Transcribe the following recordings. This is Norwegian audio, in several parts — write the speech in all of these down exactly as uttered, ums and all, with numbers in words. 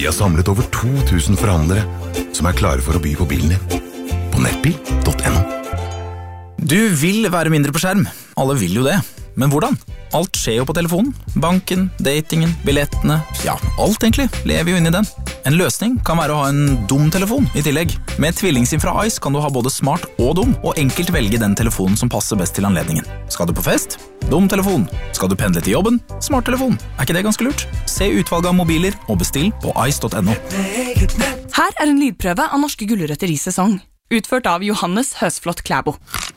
Vi har samlet over to tusen forhandlere som er klare for å by på bilen din. På nettbil punktum no. Du vil være mindre på skjerm. Alle vil jo det. Men hvordan? Alt skjer jo på telefonen. Banken, datingen, billettene, ja, alt egentlig lever jo inn i den. En løsning kan være å ha en dum telefon i tillegg. Med tvillingsim fra Ice kan du ha både smart og dum, og enkelt velge den telefonen som passer best til anledningen. Skal du på fest? Dum telefon. Skal du pendle til jobben? Smart telefon. Er ikke det ganske lurt? Se utvalget av mobiler og bestill på ice punktum no. Her er en lydprøve av norske gulrøtter i sesong. Utført av Johannes Høsflot Klæbo.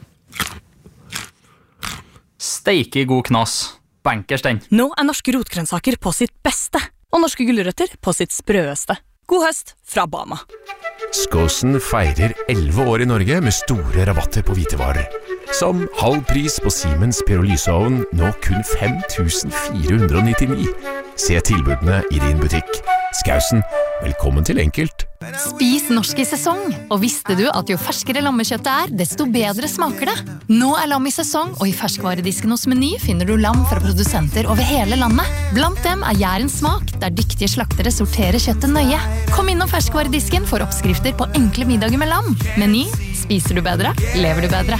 Steike god knas. Bankers den. Nå er norske rotgrønnsaker på sitt beste, og norske gulrøtter på sitt sprøeste. God høst fra Bama. Skåsen feirer elleve år i Norge med store rabatter på hvitevarer. Som halv pris på Siemens pyrolyseovn, nå kun fem tusen fire hundre nittini. Se tilbudene i din butikk. Skausen, velkommen til Enkelt. Spis norsk i sesong, og visste du at jo ferskere lammekjøttet er, desto bedre smaker det. Nå er lam i sesong, og i ferskvaredisken hos Meny finner du lam fra produsenter over hele landet. Blant dem er Jærens smak, der dyktige slaktere sorterer kjøttet nøye. Kom innom ferskvaredisken for oppskrifter på enkle middager med lam. Meny, spiser du bedre, lever du bedre.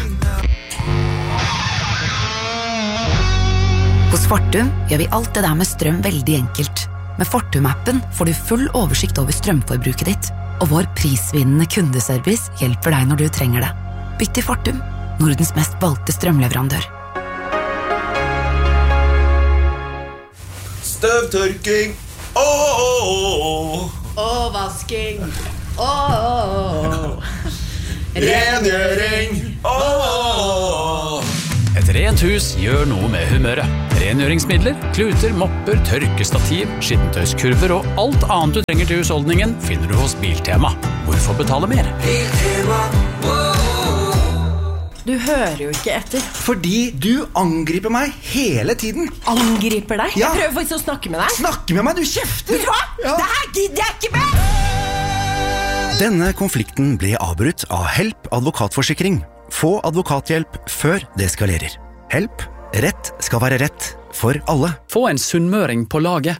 Hos Fortum gjør vi alt det der med strøm veldig enkelt. Med Fortum-appen får du full oversikt over strømforbruket ditt, og vår prisvinnende kundeservice hjelper deg når du trenger det. Bytt til Fortum, Nordens mest valgte strømleverandør. Støvtørking, åh, åh, åh. Og vasking, åh, åh, åh. Rengjøring, åh, åh. Et rent hus gjør noe med humøret. Rengjøringsmidler, kluter, mopper, tørkestativ, skittentøyskurver og alt annet du trenger til husholdningen finner du hos Biltema. Hvorfor betale mer? Biltema, Du hører jo ikke etter. Fordi du angriper meg hele tiden. Angriper deg? Ja. Jeg prøver faktisk å snakke med deg. Snakke med meg, du kjefter! Vet du hva? Ja. Det her gidder jeg ikke med! Denne konflikten ble avbrutt av Help advokatforsikring. Få advokathjelp før det skalerer. Help. Rett skal være rett for alle. Få en sunnmøring på laget.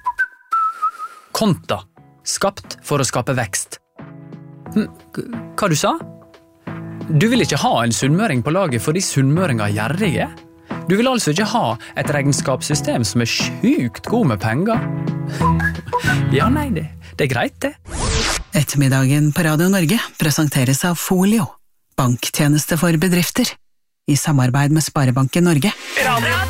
Konta. Skapt for å skape vekst. Hm, hva du sa? Du vil ikke ha en sunnmøring på laget fordi sunnmøringer er gjerrige? Du vil altså ikke ha et regnskapssystem som er sjukt god med penger? Ja, nei, det, det er greit det. Ettermiddagen på Radio Norge presenteres av Folio, banktjeneste for bedrifter, i samarbeid med Sparebanken Norge.